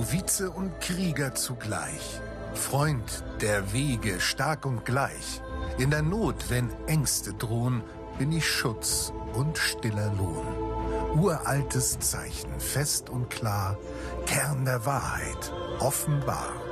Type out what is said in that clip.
Novize und Krieger zugleich, Freund der Wege stark und gleich. In der Not, wenn Ängste drohen, bin ich Schutz und stiller Lohn. Uraltes Zeichen, fest und klar, Kern der Wahrheit, offenbar.